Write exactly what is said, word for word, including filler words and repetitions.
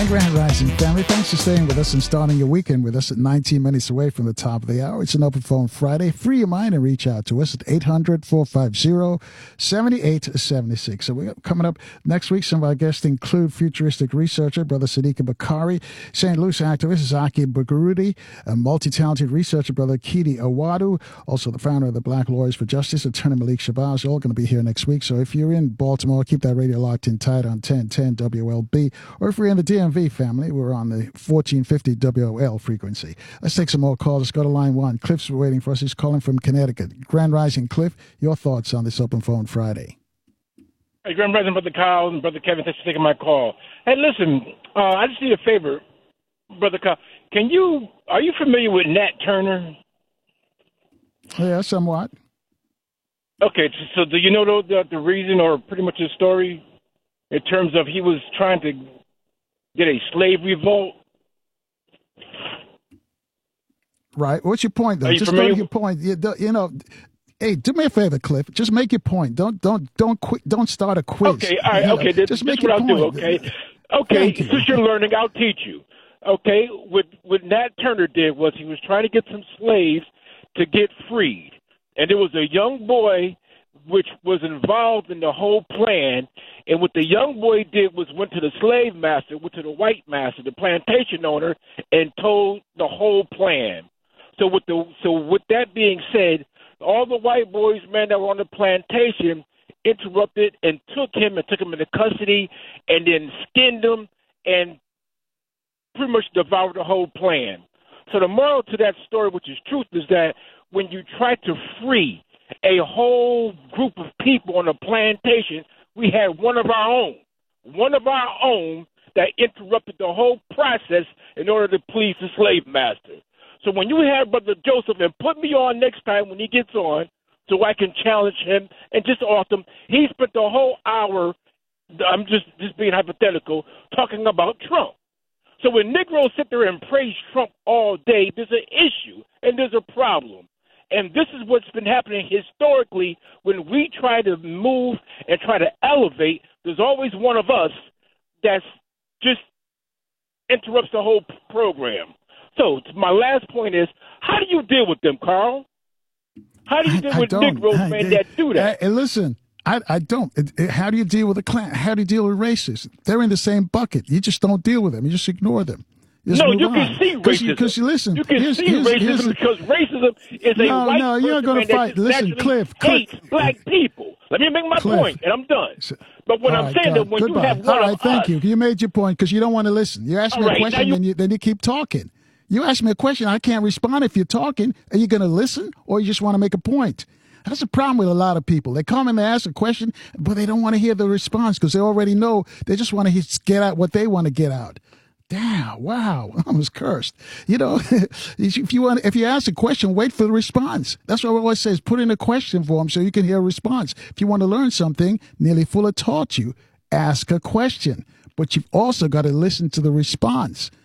And Grand Rising family, thanks for staying with us and starting your weekend with us at nineteen minutes away from the top of the hour. It's an open phone Friday. Free your mind and reach out to us at eight hundred, four five zero, seven eight seven six. So we're coming up next week. Some of our guests include futuristic researcher, Brother Sadiq Bakari, Saint Louis activist Zaki Bagarudi, a multi-talented researcher, Brother Kidi Awadu, also the founder of the Black Lawyers for Justice, Attorney Malik Shabazz, all going to be here next week. So if you're in Baltimore, keep that radio locked in tight on ten ten W L B, or if you're in the D M V family, we're on the fourteen fifty W O L frequency. Let's take some more calls. Let's go to line one. Cliff's waiting for us. He's calling from Connecticut. Grand Rising, Cliff, your thoughts on this Open Phone Friday? Hey, Grand Rising, Brother Kyle and Brother Kevin, thanks for taking my call. Hey, listen, uh, I just need a favor, Brother Kyle. Can you, are you familiar with Nat Turner? Yeah, somewhat. Okay, so do you know the, the reason or pretty much the story in terms of he was trying to get a slave revolt? Right. What's your point, though? Are you Just familiar? go to your point. You, you know, hey, do me a favor, Cliff. Just make your point. Don't don't don't quit. Don't start a quiz. Okay, all right, You know, okay. This, just this make is your what I'll point. do, okay? Okay, Thank you. since you're learning, I'll teach you. Okay, what, what Nat Turner did was he was trying to get some slaves to get freed. And there was a young boy which was involved in the whole plan. And what the young boy did was went to the slave master, went to the white master, the plantation owner, and told the whole plan. So with the so with that being said, all the white boys, men that were on the plantation, interrupted and took him and took him into custody and then skinned him and pretty much devoured the whole plan. So the moral to that story, which is truth, is that when you try to free a whole group of people on a plantation, we had one of our own, one of our own that interrupted the whole process in order to please the slave master. So when you have Brother Joseph, and put me on next time when he gets on so I can challenge him and just awesome, he spent the whole hour, I'm just, just being hypothetical, talking about Trump. So when Negroes sit there and praise Trump all day, there's an issue and there's a problem. And this is what's been happening historically when we try to move and try to elevate. There's always one of us that's just interrupts the whole program. So my last point is, how do you deal with them, Carl? How do you deal I, I with don't. Negroes, I, man, I, that do that? I, listen, I, I don't. It, it, how do you deal with a clan? How do you deal with racists? They're in the same bucket. You just don't deal with them. You just ignore them. Just no, move you on. can see racism. Because you, you listen. You can here's, see here's, racism here's, because racism is a no, white no, you're not person gonna man, that fight. just Listen, naturally Cliff, hates Cliff. black people. Let me make my Cliff. point, and I'm done. But what All I'm right, saying God, is when goodbye. you have one All right, of thank us, you. You made your point because you don't want to listen. You ask me All a right, question, now you- then you then you keep talking. You ask me a question, I can't respond if you're talking. Are you going to listen, or you just want to make a point? That's the problem with a lot of people. They come and they ask a question, but they don't want to hear the response because they already know. They just want to get out what they want to get out. Damn! Wow, I was cursed. You know, if you want, if you ask a question, wait for the response. That's what I always says. Put in a question for them so you can hear a response. If you want to learn something, Nearly Fuller taught you. Ask a question, but you've also got to listen to the response.